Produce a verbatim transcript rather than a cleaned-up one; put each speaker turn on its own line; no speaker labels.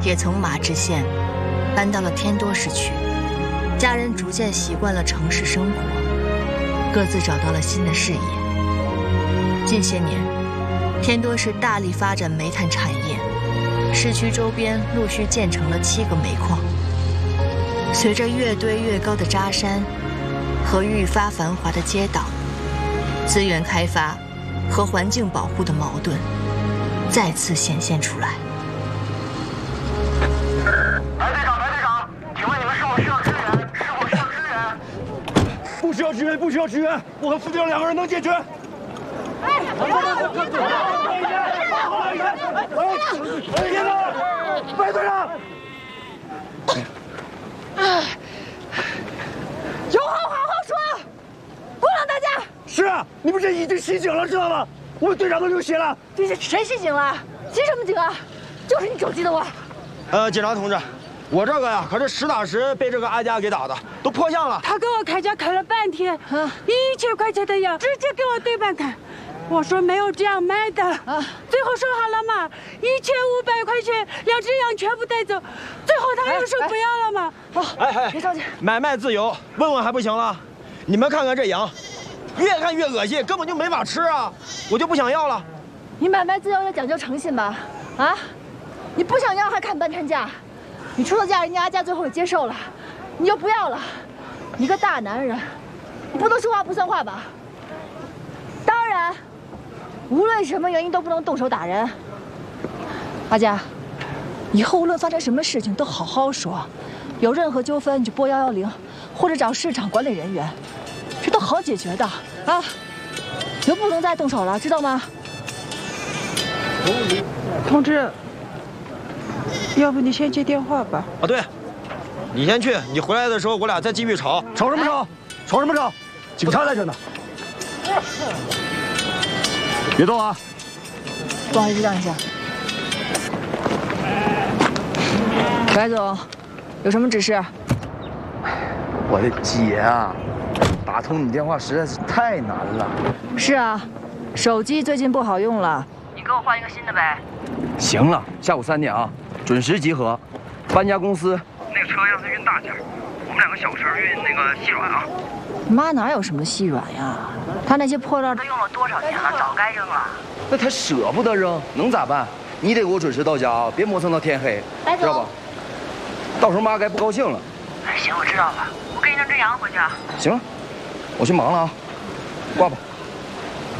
也从马志县搬到了天多市去。家人逐渐习惯了城市生活，各自找到了新的事业。近些年，天多市大力发展煤炭产业，市区周边陆续建成了七个煤矿。随着越堆越高的渣山和愈发繁华的街道，资源开发和环境保护的矛盾再次显现出来。
白队长，白队长，请问你们是否需要支援？是否需要支援？
不需要支援，不需要支援，我和副队长两个人能解决。哎，别动！白队长。
有话好好说，不让大家。
是啊，你们这已经袭警了，知道吗？我们队长都流血了。
这是谁袭警了？袭什么警啊？就是你手机的我。
呃，警察同志，我这个呀可是实打实被这个阿佳给打的，都破相了。
他给我开价开了半天，啊，一千块钱的药直接给我对半砍。我说没有这样卖的啊，最后说好了嘛，一千五百块钱，两只羊全部带走。最后他又说不要了嘛。
哦，
哎哎，
别着急，
买卖自由，问问还不行了？你们看看这羊，越看越恶心，根本就没法吃啊！我就不想要了。
你买卖自由要讲究诚信吧？啊，你不想要还砍半天价，你出了价，人家阿佳最后也接受了，你就不要了。你个大男人，你不能说话不算话吧？当然。无论什么原因都不能动手打人。阿佳，以后无论发生什么事情都好好说，有任何纠纷你就拨幺幺零，或者找市场管理人员，这都好解决的啊。就不能再动手了，知道吗？
同志，要不你先接电话吧。
啊，对，你先去，你回来的时候我俩再继续吵。吵什么吵？吵什么吵？警察在这呢。别动啊！
不好意思，让一下。白总，有什么指示？
我的姐啊，打通你电话实在是太难了。
是啊，手机最近不好用了，你给我换一个新的呗。
行了，下午三点啊，准时集合。搬家公司
那个车要是运大件，我们两个小车运那个细软啊。
妈哪有什么细软呀？他那些破烂都用了多少年了，早该扔了。
那他舍不得扔，能咋办？你得给我准时到家啊，别磨蹭到天黑，知道吧？到时候妈该不高兴了。
哎，行，我知道了，我给你弄只羊回去啊。
行了，我去忙了啊，挂吧。